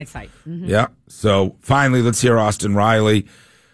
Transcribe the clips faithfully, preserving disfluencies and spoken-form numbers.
Site. Mm-hmm. Yeah. So finally, let's hear Austin Riley.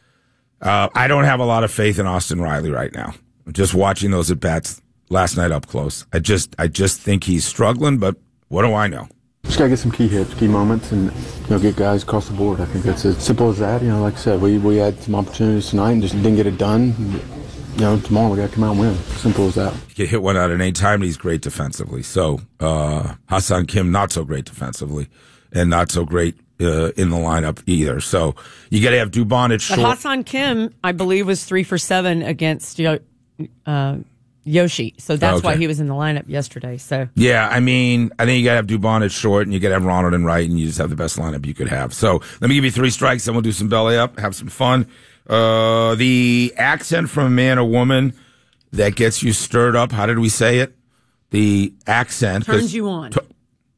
Uh, I don't have a lot of faith in Austin Riley right now. Just watching those at bats last night up close. I just, I just think he's struggling. But what do I know? Just gotta get some key hits, key moments, and you know, get guys across the board. I think that's as simple as that. You know, like I said, we we had some opportunities tonight and just didn't get it done. You know, tomorrow we gotta come out and win. Simple as that. You can hit one out at any time, and he's great defensively. So uh, Ha-Seong Kim, not so great defensively, and not so great uh, in the lineup either. So you got to have Dubon at short. But Ha-Seong Kim, I believe, was three for seven against Yo- uh, Yoshi. So that's okay. why he was in the lineup yesterday. So yeah, I mean, I think you got to have Dubon at short, and you got to have Ronald and right, and you just have the best lineup you could have. So let me give you three strikes, then we'll do some belly up, have some fun. Uh, the accent from a man or woman that gets you stirred up. How did we say it? The accent turns you on. T-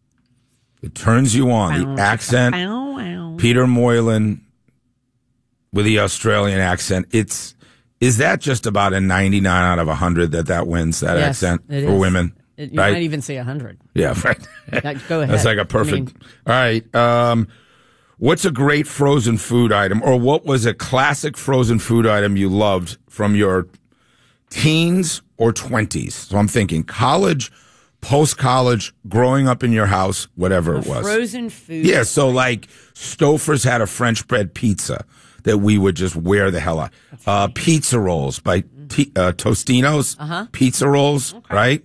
it turns you on. Bow, the accent. Bow, bow. Peter Moylan with the Australian accent. It's is that just about a ninety-nine out of one hundred that that wins that yes, accent for is. women? It, you right? might even say one hundred. Yeah, right. Go ahead. That's like a perfect. I mean, all right. Um, what's a great frozen food item, or what was a classic frozen food item you loved from your teens or twenties? So I'm thinking college, post-college, growing up in your house, whatever it was. Frozen food. Yeah, so like Stouffer's had a French bread pizza that we would just wear the hell out. Uh, pizza rolls by T- uh, Tostino's. Uh-huh. Pizza rolls, okay. right?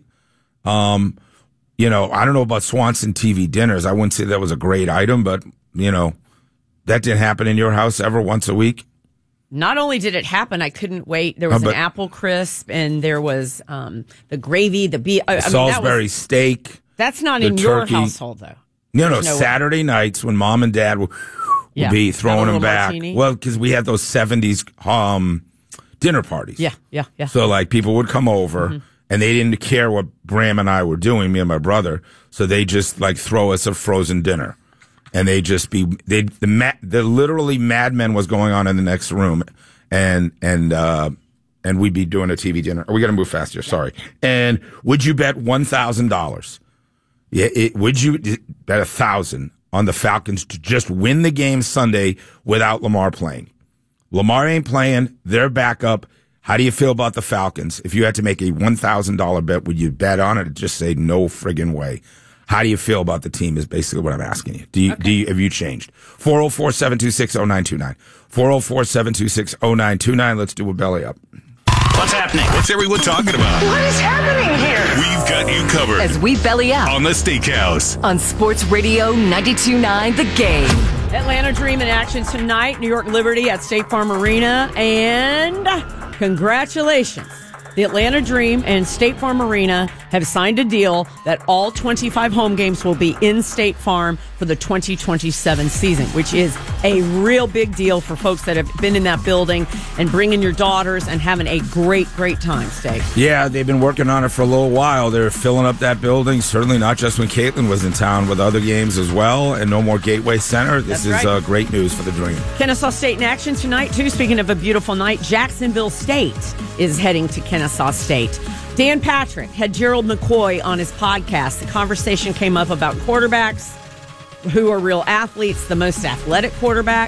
Um, you know, I don't know about Swanson T V dinners. I wouldn't say that was a great item, but, you know, that didn't happen in your house ever once a week? Not only did it happen, I couldn't wait. There was uh, but, an apple crisp, and there was um, the gravy, the beef. The I Salisbury mean, that was, steak. That's not in turkey. your household, though. No, no, no Saturday way. nights when mom and dad would, would yeah. be throwing them back. Martini. Well, because we had those seventies um, dinner parties. Yeah, yeah, yeah. So, like, people would come over, mm-hmm. and they didn't care what Bram and I were doing, me and my brother, so they just, like, throw us a frozen dinner. And they just be, they the, ma- the literally Mad Men was going on in the next room. And and uh, and we'd be doing a T V dinner. We got to move faster. Sorry. And would you bet one thousand dollars? Yeah. It, would you bet a thousand on the Falcons to just win the game Sunday without Lamar playing? Lamar ain't playing. They're back up. How do you feel about the Falcons? If you had to make a one thousand dollar bet, would you bet on it or just say no friggin' way? How do you feel about the team is basically what I'm asking you. Do you, okay. do you, have you changed? four oh four, seven two six, oh nine two nine. four oh four, seven two six, oh nine two nine. Let's do a belly up. What's happening? What's everyone talking about? What is happening here? We've got you covered. As we belly up on the Steakhouse. On Sports Radio ninety-two point nine The Game. Atlanta Dream in action tonight. New York Liberty at State Farm Arena. And congratulations. The Atlanta Dream and State Farm Arena have signed a deal that all twenty-five home games will be in State Farm for the twenty twenty-seven season, which is a real big deal for folks that have been in that building and bringing your daughters and having a great, great time, State. Yeah, they've been working on it for a little while. They're filling up that building, certainly not just when Caitlin was in town, with other games as well, and no more Gateway Center. This That's is right. uh, great news for the Dream. Kennesaw State in action tonight, too. Speaking of a beautiful night, Jacksonville State is heading to Kennesaw State. Dan Patrick had Gerald McCoy on his podcast. The conversation came up about quarterbacks, who are real athletes, the most athletic quarterback.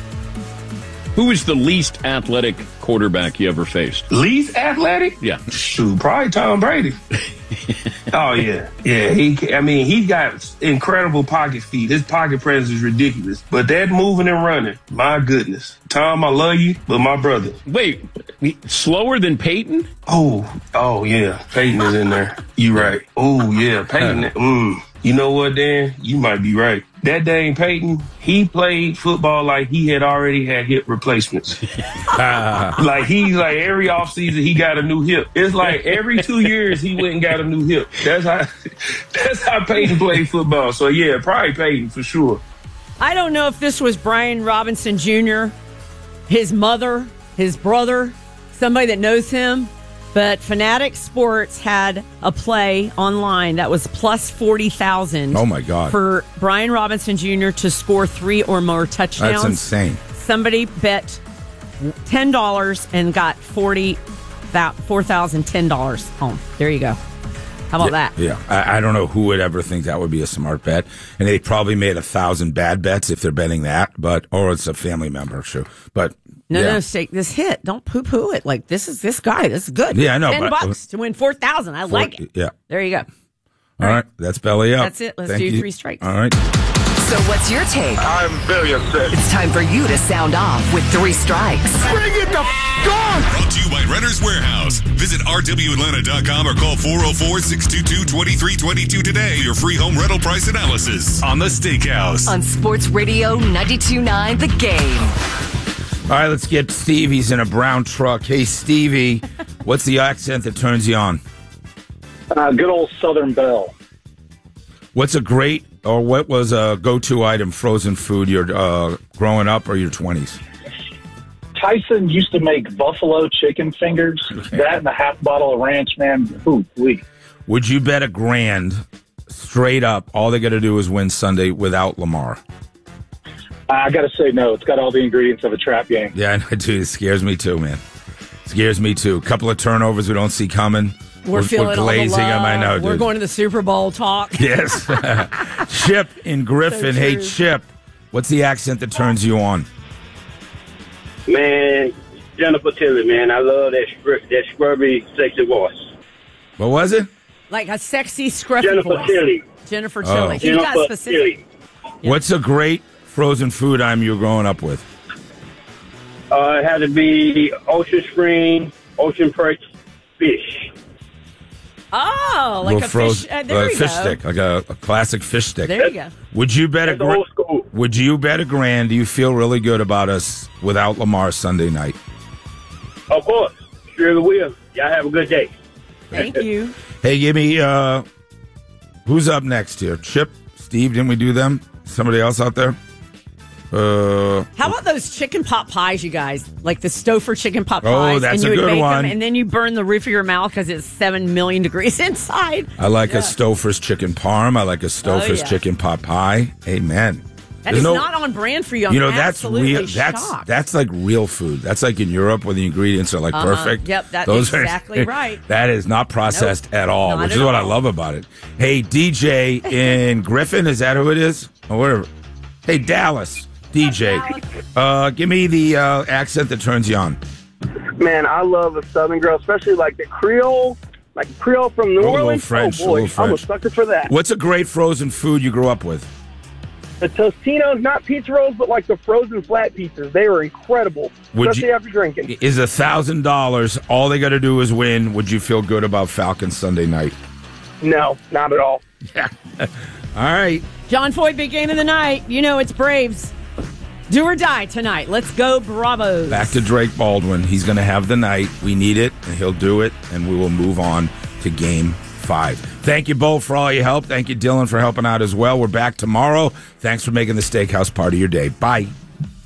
Who is the least athletic quarterback you ever faced? Least athletic? Yeah. Shoot, probably Tom Brady. Oh, yeah. Yeah, he. I mean, he got incredible pocket feet. His pocket presence is ridiculous. But that moving and running, my goodness. Tom, I love you, but my brother. Wait, slower than Peyton? Oh, oh, yeah. Peyton is in there. You right. Oh, yeah, Peyton. Mm. You know what, Dan? You might be right. That dang Peyton, he played football like he had already had hip replacements. Like he, like every offseason he got a new hip. It's like every two years he went and got a new hip. That's how, that's how Peyton played football. So yeah, probably Peyton for sure. I don't know if this was Brian Robinson Junior, his mother, his brother, somebody that knows him. But Fanatic Sports had a play online that was plus forty thousand. Oh, my God. For Brian Robinson Junior to score three or more touchdowns. That's insane. Somebody bet ten dollars and got forty, four thousand ten dollars home. There you go. How about yeah, that? Yeah. I, I don't know who would ever think that would be a smart bet. And they probably made a thousand bad bets if they're betting that, but or it's a family member, sure. But No, yeah. no, say this hit. Don't poo poo it. Like, this is this guy. This is good. Yeah, I know, Ten but- bucks to win four thousand. I like it. Yeah. There you go. All right. That's belly up. That's it. Let's Thank do you. three strikes. All right. So what's your take? I'm very upset. It's time for you to sound off with three strikes. Bring it the f- on! Brought to you by Renter's Warehouse. Visit R W Atlanta dot com or call four oh four, six two two, two three two two today for your free home rental price analysis on the Steakhouse. On Sports Radio ninety-two point nine The Game. All right, let's get Steve. He's in a brown truck. Hey, Stevie, what's the accent that turns you on? Uh, good old Southern Belle. What's a great, or what was a go-to item, frozen food, you're uh, growing up or your twenties? Tyson used to make buffalo chicken fingers. Okay. That and a half bottle of ranch, man. Ooh, wee. Would you bet a grand, straight up, all they got to do is win Sunday without Lamar? I got to say no. It's got all the ingredients of a trap game. Yeah, I do. It scares me too, man. Scares me too. Couple of turnovers we don't see coming. We're, feeling glazing all the love. them. I know, We're dude. going to the Super Bowl talk. Yes. Chip in Griffin. So Hey, true. Chip, what's the accent that turns you on? Man, Jennifer Tilly, man. I love that scr- that scrubby, sexy voice. What was it? Like a sexy, scruffy Jennifer voice. Tilly. Jennifer Oh. Tilly. He's got Jennifer specific. Tilly. What's a great frozen food item you were growing up with? Uh, it had to be ocean spring, ocean perch, fish. Oh, like Little a froze- fish. Uh, there uh, you fish go. stick, like a, a classic fish stick. There you go. Would you bet a That's gra- old school. Would you bet a grand? Do you feel really good about us without Lamar Sunday night? Of course. Surely will. Y'all have a good day. Thank you. Hey, give me uh, who's up next here? Chip, Steve. Didn't we do them? Somebody else out there? Uh, How about those chicken pot pies, you guys? Like the Stouffer chicken pot Oh, pies. that's and you a would good make one. Them, and then you burn the roof of your mouth because it's seven million degrees inside. I like Yeah. a Stouffer's chicken parm. I like a Stouffer's Oh, yeah. chicken pot pie. Amen. That There's is no- not on brand for you. I'm you know that's absolutely real. That's shocked. that's like real food. That's like in Europe where the ingredients are like Uh-huh. perfect. Yep, that's are- exactly right. That is not processed Nope, at all, not which at is what I all. love about it. Hey, D J in Griffin, is that who it is? Or whatever. Hey, Dallas, D J, uh, give me the uh, accent that turns you on. Man, I love a Southern girl, especially like the Creole, like Creole from New Oh, a little Orleans. French, oh a boy, little I'm a French. sucker for that. What's a great frozen food you grew up with? The Tostinos, not pizza rolls, but like the frozen flat pizzas. They are incredible, Would especially you- after drinking. Is a thousand dollars all they got to do is win? Would you feel good about Falcons Sunday night? No, not at all. Yeah. All right. John Foy, big game of the night. You know it's Braves. Do or die tonight. Let's go, Bravos. Back to Drake Baldwin. He's going to have the night. We need it, and he'll do it, and we will move on to game five. Thank you both for all your help. Thank you, Dylan, for helping out as well. We're back tomorrow. Thanks for making the Steakhouse part of your day. Bye.